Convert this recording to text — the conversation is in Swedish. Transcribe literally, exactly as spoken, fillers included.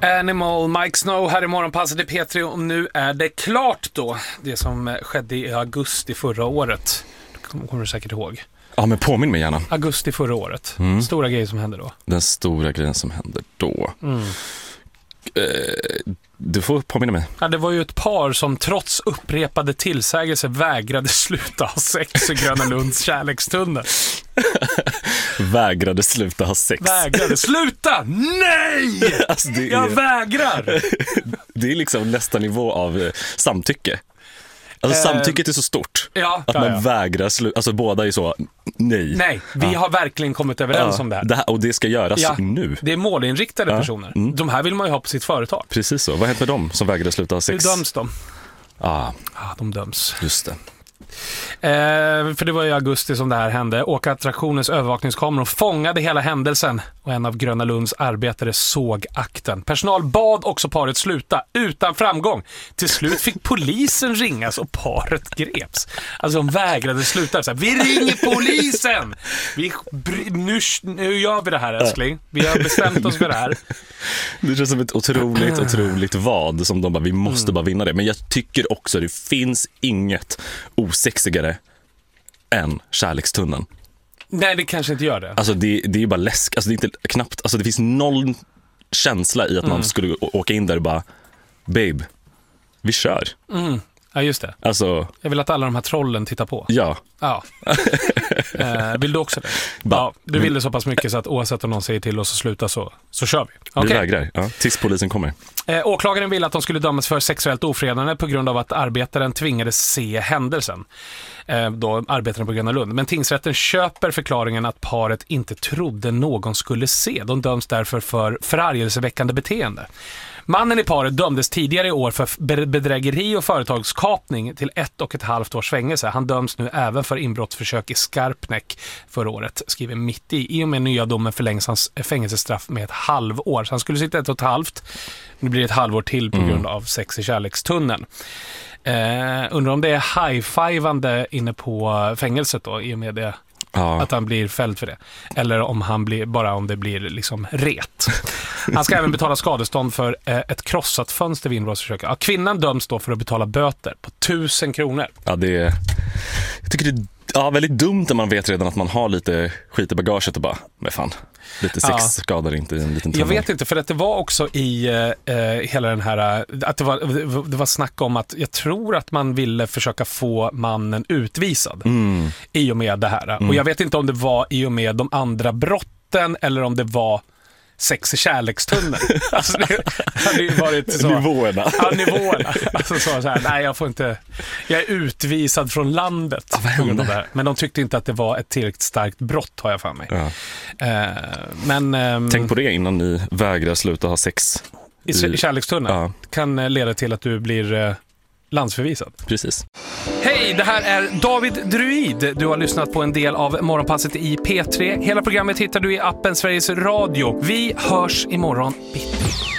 Animal, Mike Snow här i Morgonpasset i P tre och nu är det klart då. Det som skedde i augusti förra året. Det kommer du säkert ihåg. Ja, men påminn mig gärna. Augusti förra året. Mm. Stora grejer som hände då. Den stora grejen som hände då. Mm. Eh, du får påminna mig. Ja, det var ju ett par som trots upprepade tillsägelser vägrade sluta ha sex i Gröna Lunds kärlekstunnel. Vägrade sluta ha sex. Vägrade sluta! Nej! Alltså, det är... Jag vägrar! Det är liksom nästa nivå av eh, samtycke. Alltså eh, samtycket är så stort ja, att ja, man ja. vägrar sluta. Alltså båda är så, nej. Nej, vi ja. har verkligen kommit överens ja, om det här. det här. Och det ska göras ja, nu. Det är målinriktade ja. personer. Mm. De här vill man ju ha på sitt företag. Precis så. Vad händer med dem som vägrade sluta ha sex? Nu döms de. Ah. Ja, de döms. Just det. Eh, för det var i augusti som det här hände. Åkattraktionens övervakningskameror fångade hela händelsen och en av Gröna Lunds arbetare såg akten. Personal bad också paret sluta utan framgång. Till slut fick polisen ringas och paret greps. Alltså de vägrade sluta. Så här, vi ringer polisen! Vi, nu, nu gör vi det här, älskling. Vi har bestämt oss för det här. Det känns som ett otroligt, otroligt vad som de bara, vi måste mm. bara vinna det. Men jag tycker också att det finns inget osexigare än kärlekstunneln. Nej, det kanske inte gör det. Alltså det, det är ju bara läsk. Alltså det är inte knappt, alltså det finns noll känsla i att mm. man skulle åka in där och bara, babe, vi kör. Mm. Ja, just det. Alltså, jag vill att alla de här trollen tittar på. Ja. Ja. eh, vill du också det? Ba, ja, du vill det så pass mycket så att oavsett om någon säger till oss att sluta så, så kör vi. Okay. Vi Okay. vägrar, ja, tills polisen kommer. Eh, åklagaren ville att de skulle dömas för sexuellt ofredande på grund av att arbetaren tvingades se händelsen. Eh, då arbetaren på Gröna Lund. Men tingsrätten köper förklaringen att paret inte trodde någon skulle se. De döms därför för förargelseväckande beteende. Mannen i paret dömdes tidigare i år för bedrägeri och företagskapning till ett och ett halvt års fängelse. Han döms nu även för inbrottsförsök i Skarpnäck förra året, skriver Mitt i. I och med nya domen förlängs hans fängelsestraff med ett halvår. Så han skulle sitta ett och ett halvt. Nu blir det ett halvår till på grund av sex i kärlekstunneln. Eh, undrar om det är high-fivande inne på fängelset då, i och med det. Ja. Att han blir fälld för det. Eller om han blir, bara om det blir liksom ret. Han ska även betala skadestånd för eh, ett krossat fönster vid inbrottsförsök. Ja, kvinnan döms då för att betala böter på tusen kronor. Ja, det är... Jag tycker det är ja, väldigt dumt när man vet redan att man har lite skit i bagaget och bara, men fan, lite sex ja. skadar inte i en liten tunnel. Jag vet inte, för att det var också i eh, hela den här, att det var, det var snack om att jag tror att man ville försöka få mannen utvisad mm. i och med det här. Mm. Och jag vet inte om det var i och med de andra brotten eller om det var sex i kärlekstunneln. Alltså det hade ju varit så. Nivåerna. Ja, nivåerna. Alltså så, så här, nej jag får inte, jag är utvisad från landet. Ja, vad hände? Det här. Men de tyckte inte att det var ett tillräckligt starkt brott, har jag för mig. Ja. Uh, men um, tänk på det innan ni vägrar sluta ha sex i, i kärlekstunneln. Ja. Kan leda till att du blir uh, landsförvisad. Precis. Hej, det här är David Druid. Du har lyssnat på en del av Morgonpasset i P tre. Hela programmet hittar du i appen Sveriges Radio. Vi hörs imorgon bitti.